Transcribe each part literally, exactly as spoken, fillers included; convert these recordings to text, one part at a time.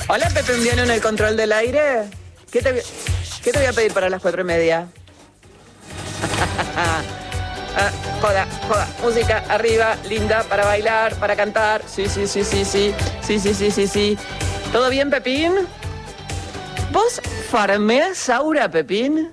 Hola, Pepe Undiano en el control del aire. ¿Qué te, qué te voy a pedir para las cuatro y media? Ah, joda, joda, música arriba, linda, para bailar, para cantar. Sí, sí, sí, sí, sí, sí, sí, sí, sí, sí. ¿Todo bien, Pepín? ¿Vos farmeás aura, Pepín?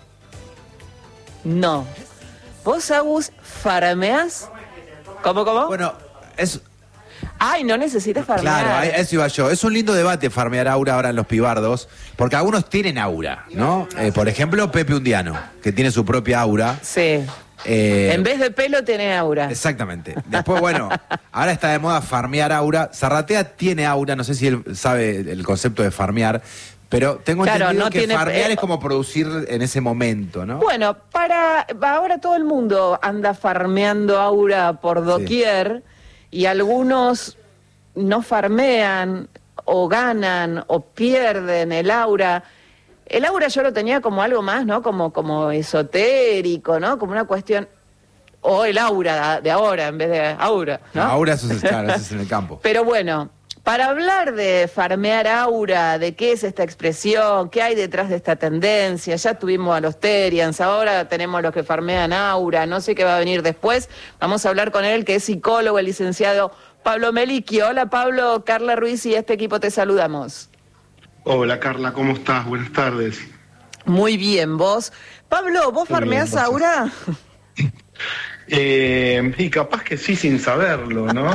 No. ¿Vos, Agus, farmeás? ¿Cómo, cómo? Bueno, es... Ay, no necesitas farmear. Claro, a eso iba yo. Es un lindo debate farmear aura ahora en los pibardos, porque algunos tienen aura, ¿no? Eh, por ejemplo, Pepe Undiano, que tiene su propia aura. Sí. Eh, en vez de pelo tiene aura. Exactamente. Después, bueno, ahora está de moda farmear aura. Zarratea tiene aura, no sé si él sabe el concepto de farmear, pero tengo claro, entendido no que tiene, farmear eh, es como producir en ese momento, ¿no? Bueno, para ahora todo el mundo anda farmeando aura por doquier, sí. Y algunos no farmean o ganan o pierden el aura. El aura yo lo tenía como algo más, ¿no? Como, como esotérico, ¿no? Como una cuestión... O el aura de ahora en vez de aura, ¿no? No, aura eso es, claro, eso es en el campo. Pero bueno, para hablar de farmear aura, de qué es esta expresión, qué hay detrás de esta tendencia, ya tuvimos a los Terians, ahora tenemos los que farmean aura, no sé qué va a venir después. Vamos a hablar con él, que es psicólogo, el licenciado Pablo Melicchio. Hola, Pablo, Carla Ruiz y este equipo te saludamos. Hola, Carla, ¿cómo estás? Buenas tardes. Muy bien, ¿vos? Pablo, ¿vos Muy farmeás bien, aura? Eh, y capaz que sí, sin saberlo, ¿no?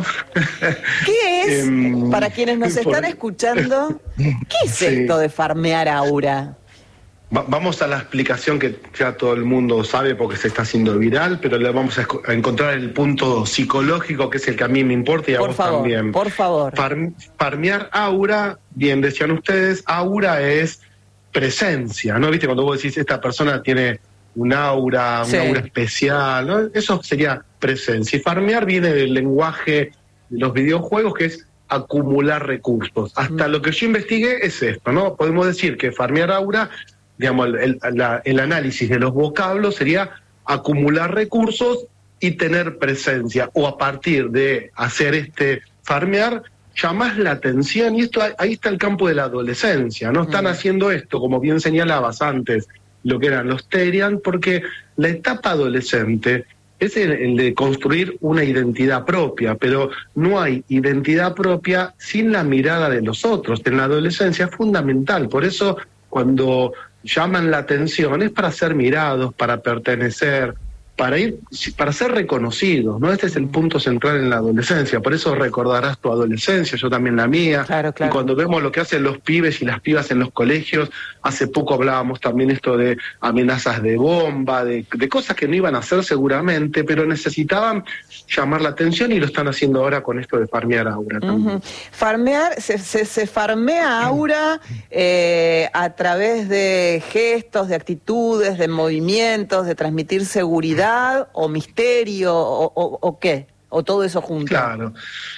¿Qué es? eh, Para quienes nos están por... escuchando, ¿qué es sí. esto de farmear aura? Va vamos a la explicación que ya todo el mundo sabe porque se está haciendo viral, pero le vamos a, a encontrar el punto psicológico, que es el que a mí me importa y a por vos favor, también. Por favor, Far Farmear aura, bien decían ustedes, aura es presencia, ¿no? ¿Viste? Cuando vos decís, esta persona tiene un aura, sí. un aura especial, ¿no? Eso sería presencia. Y farmear viene del lenguaje de los videojuegos, que es acumular recursos. Hasta mm. lo que yo investigué es esto, ¿no? Podemos decir que farmear aura, digamos, el, el, la, el análisis de los vocablos sería acumular recursos y tener presencia. O a partir de hacer este farmear, llamás la atención, y esto ahí está el campo de la adolescencia, ¿no? Están mm. haciendo esto, como bien señalabas antes, lo que eran los Terian, porque la etapa adolescente es el, el de construir una identidad propia, pero no hay identidad propia sin la mirada de los otros. En la adolescencia es fundamental, por eso cuando llaman la atención es para ser mirados, para pertenecer, para ir, para ser reconocidos, ¿no? Este es el punto central en la adolescencia, por eso recordarás tu adolescencia, yo también la mía, claro, claro. Y cuando vemos lo que hacen los pibes y las pibas en los colegios, hace poco hablábamos también esto de amenazas de bomba, de, de cosas que no iban a hacer seguramente, pero necesitaban llamar la atención y lo están haciendo ahora con esto de farmear aura también. Uh-huh. Farmear, se, se, se farmea aura eh, a través de gestos, de actitudes, de movimientos, de transmitir seguridad, o misterio, o, o, o qué, o todo eso junto. Claro,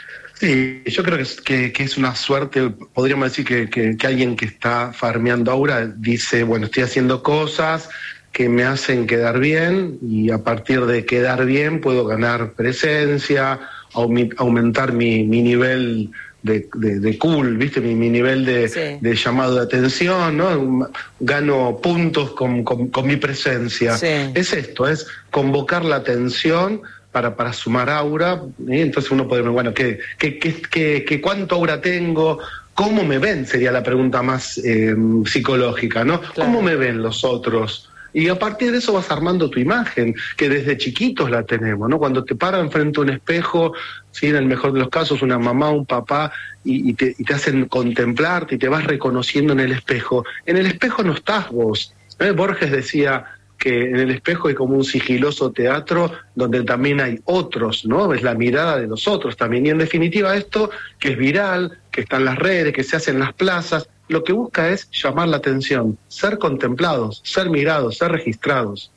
sí, yo creo que es, que, que es una suerte, podríamos decir que, que, que alguien que está farmeando aura dice, bueno, estoy haciendo cosas que me hacen quedar bien, y a partir de quedar bien puedo ganar presencia, aum aumentar mi, mi nivel de, de, de cool, ¿viste? Mi, mi nivel de, sí. de llamado de atención, ¿no? Gano puntos con, con, con mi presencia. Sí. Es esto, es convocar la atención para, para sumar aura, ¿eh? Entonces uno puede ver, bueno, ¿qué, qué, qué, qué, qué, ¿cuánto aura tengo? ¿Cómo me ven? Sería la pregunta más eh, psicológica, ¿no? Claro. ¿Cómo me ven los otros? Y a partir de eso vas armando tu imagen, que desde chiquitos la tenemos, ¿no? Cuando te paran frente a un espejo, ¿sí? En el mejor de los casos, una mamá, un papá, y, y, te, y te hacen contemplarte y te vas reconociendo en el espejo. En el espejo no estás vos. ¿eh? Borges decía que en el espejo hay como un sigiloso teatro donde también hay otros, ¿no? Es la mirada de los otros también. Y en definitiva esto, que es viral, que está en las redes, que se hace en las plazas, lo que busca es llamar la atención, ser contemplados, ser mirados, ser registrados.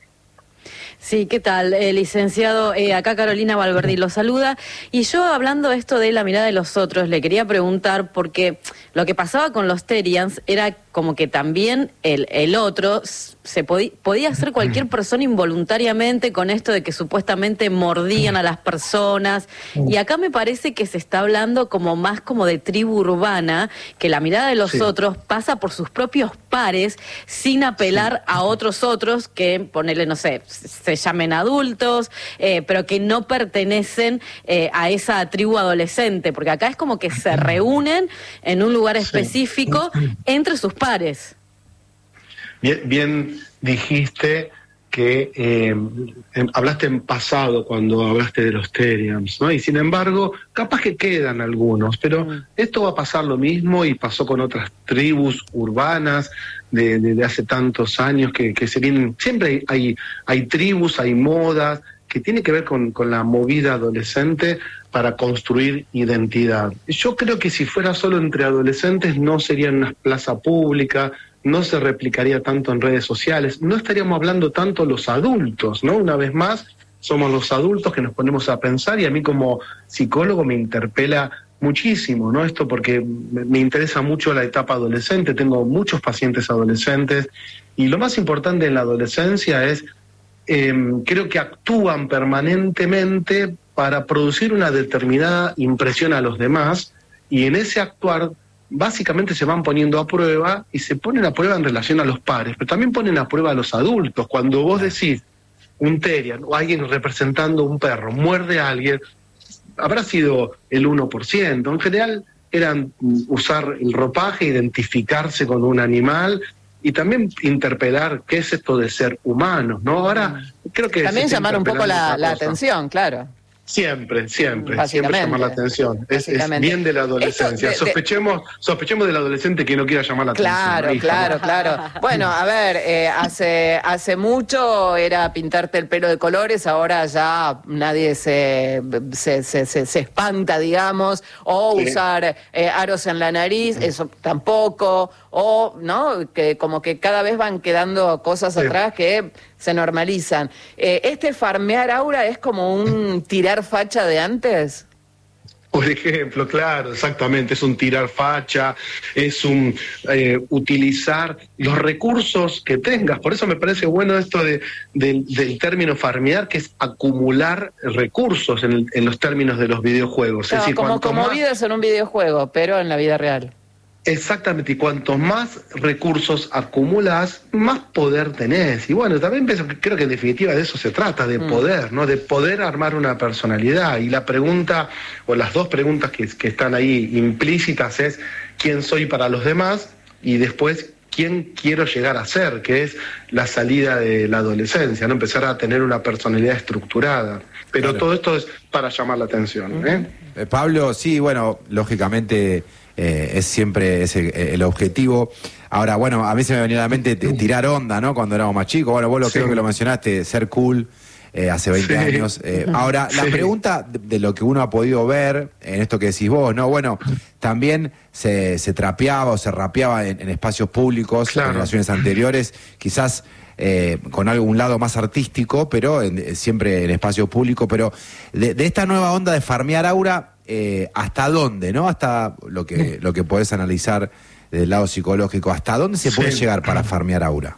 Sí, ¿qué tal, eh, licenciado? Eh, acá Carolina Valverdi lo saluda. Y yo, hablando esto de la mirada de los otros, le quería preguntar, porque lo que pasaba con los Terians era como que también el, el otro se podía, podía hacer cualquier persona involuntariamente con esto de que supuestamente mordían a las personas, y acá me parece que se está hablando como más como de tribu urbana, que la mirada de los sí. otros pasa por sus propios pares sin apelar sí. a otros otros que, ponele, no sé, se llamen adultos, eh, pero que no pertenecen eh, a esa tribu adolescente, porque acá es como que se reúnen en un lugar específico sí. entre sus pares. Bien, bien dijiste que eh, hablaste en pasado cuando hablaste de los Therians, ¿no? Y sin embargo, capaz que quedan algunos, pero mm. esto va a pasar lo mismo y pasó con otras tribus urbanas de, de, de hace tantos años que, que se vienen, siempre hay, hay, hay tribus, hay modas, que tiene que ver con, con la movida adolescente para construir identidad. Yo creo que si fuera solo entre adolescentes no sería en una plaza pública, no se replicaría tanto en redes sociales, no estaríamos hablando tanto los adultos, ¿no? Una vez más, somos los adultos que nos ponemos a pensar, y a mí como psicólogo me interpela muchísimo, ¿no? Esto porque me interesa mucho la etapa adolescente, tengo muchos pacientes adolescentes, y lo más importante en la adolescencia es, eh, creo que actúan permanentemente para producir una determinada impresión a los demás, y en ese actuar básicamente se van poniendo a prueba, y se ponen a prueba en relación a los pares, pero también ponen a prueba a los adultos. Cuando vos decís un Therian o alguien representando un perro muerde a alguien, habrá sido el uno por ciento. En general eran usar el ropaje, identificarse con un animal y también interpelar qué es esto de ser humanos, ¿no? Ahora creo que también llamar un poco la, la atención, claro. Siempre, siempre, siempre llamar la atención. Es, es bien de la adolescencia. De, de, sospechemos, sospechemos del adolescente que no quiera llamar la claro, atención. Claro, claro, claro. Bueno, a ver, eh, hace hace mucho era pintarte el pelo de colores, ahora ya nadie se se, se, se, se espanta, digamos, o sí. usar eh, aros en la nariz, eso tampoco, o, ¿no? Que como que cada vez van quedando cosas sí. atrás que se normalizan. Eh, ¿Este farmear aura es como un tirar facha de antes? Por ejemplo, claro, exactamente, es un tirar facha, es un eh, utilizar los recursos que tengas. Por eso me parece bueno esto de, de, del término farmear, que es acumular recursos en, el, en los términos de los videojuegos. No, es decir, como, como más... vidas en un videojuego, pero en la vida real. Exactamente, y cuanto más recursos acumulas, más poder tenés. Y bueno, también pienso que creo que en definitiva de eso se trata, de mm. poder, ¿no? De poder armar una personalidad. Y la pregunta, o las dos preguntas que, que están ahí implícitas es ¿quién soy para los demás? Y después, ¿quién quiero llegar a ser? Que es la salida de la adolescencia, ¿no? Empezar a tener una personalidad estructurada. Pero claro. todo esto es para llamar la atención, ¿eh? Eh, Pablo, sí, bueno, lógicamente... Eh, es siempre ese el objetivo. Ahora, bueno, a mí se me venía a la mente tirar onda, ¿no? Cuando éramos más chicos. Bueno, vos lo sí. creo que lo mencionaste, ser cool, eh, hace veinte sí. años. Eh, ahora, la sí. pregunta de, de lo que uno ha podido ver en esto que decís vos, ¿no? Bueno, también se, se trapeaba o se rapeaba en, en espacios públicos, claro. en relaciones anteriores, quizás eh, con algún lado más artístico, pero en, siempre en espacios públicos. Pero de, de esta nueva onda de farmear aura, Eh, ¿hasta dónde, no? Hasta lo que lo que podés analizar del lado psicológico, ¿hasta dónde se puede sí. llegar para farmear aura?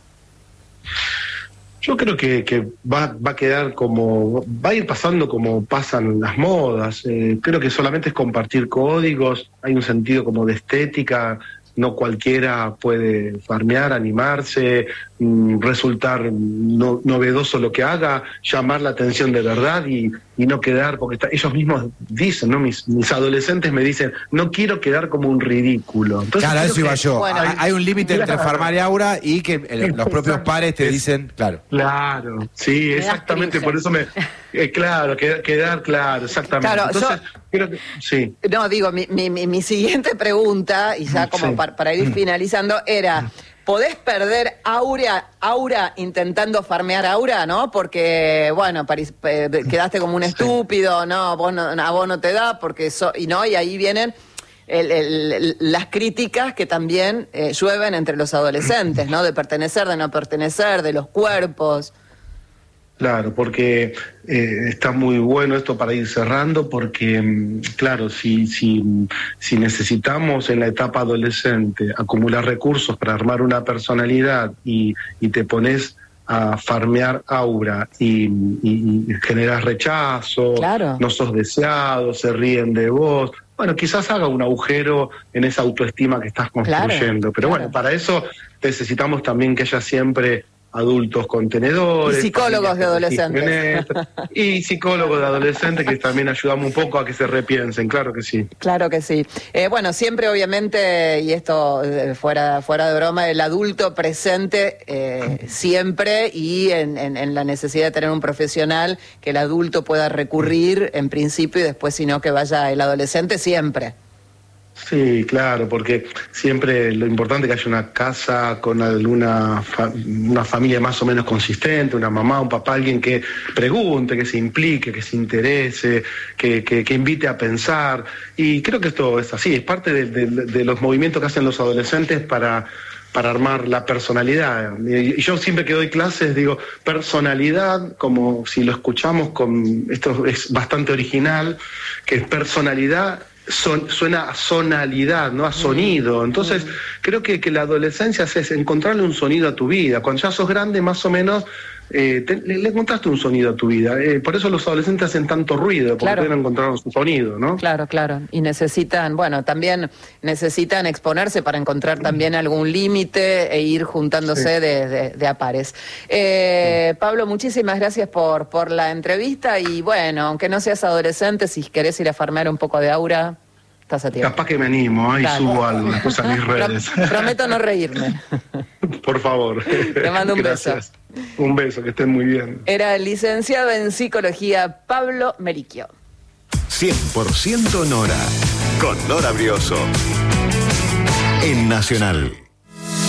Yo creo que, que va, va a quedar como, va a ir pasando como pasan las modas. Eh, creo que solamente es compartir códigos, hay un sentido como de estética, no cualquiera puede farmear, animarse, mmm, resultar no, novedoso lo que haga, llamar la atención de verdad y, y no quedar, porque está, ellos mismos dicen, ¿no? Mis, mis adolescentes me dicen, no quiero quedar como un ridículo. Entonces, claro, eso iba que, yo. Bueno, hay, hay un límite claro. entre farmear y aura y que el, los propios pares te dicen, claro. Claro, sí, exactamente, por eso me... Eh, claro, quedar, quedar claro, exactamente. Claro, Entonces, yo, creo que, sí. No, digo, mi, mi, mi siguiente pregunta, y ya como sí. para, para ir finalizando, era... ¿Podés perder aura, aura intentando farmear aura, no? Porque, bueno, París, eh, quedaste como un estúpido, no, vos no, a vos no te da, porque so, y no, y ahí vienen el, el, el, las críticas que también eh, llueven entre los adolescentes, ¿no? De pertenecer, de no pertenecer, de los cuerpos. Claro, porque eh, está muy bueno esto para ir cerrando, porque, claro, si, si, si necesitamos en la etapa adolescente acumular recursos para armar una personalidad y, y te pones a farmear aura y, y, y generas rechazo, claro. no sos deseado, se ríen de vos, bueno, quizás haga un agujero en esa autoestima que estás construyendo, claro, pero claro. bueno, para eso necesitamos también que haya siempre adultos contenedores. Y psicólogos de adolescentes. Y psicólogos de adolescentes que también ayudamos un poco a que se repiensen, claro que sí. Claro que sí. Eh, bueno, siempre obviamente, y esto eh, fuera, fuera de broma, el adulto presente eh, siempre y en, en, en la necesidad de tener un profesional que el adulto pueda recurrir en principio y después si no que vaya el adolescente siempre. Sí, claro, porque siempre lo importante es que haya una casa con alguna fa una familia más o menos consistente, una mamá, un papá, alguien que pregunte, que se implique, que se interese, que, que, que invite a pensar. Y creo que esto es así, es parte de, de, de los movimientos que hacen los adolescentes para... para armar la personalidad. Y yo siempre que doy clases digo, personalidad, como si lo escuchamos, con esto es bastante original, que es personalidad, son, suena a sonalidad, ¿no? A sonido. Entonces, creo que, que la adolescencia es encontrarle un sonido a tu vida. Cuando ya sos grande, más o menos, eh, te, le, le encontraste un sonido a tu vida. Eh, por eso los adolescentes hacen tanto ruido, porque claro. pueden encontrar su sonido, ¿no? Claro, claro. Y necesitan, bueno, también necesitan exponerse para encontrar también algún límite e ir juntándose sí. de, de, de a pares. Eh, sí. Pablo, muchísimas gracias por, por la entrevista y bueno, aunque no seas adolescente, si querés ir a farmear un poco de aura, estás a tiempo. Capaz que me animo, ¿eh? Claro. Y subo algo, después a mis redes. Prometo no reírme. Por favor. Te mando un Gracias. beso. Un beso, que estén muy bien. Era el licenciado en psicología Pablo Mericchio. cien por ciento Nora, con Nora Brioso, en Nacional.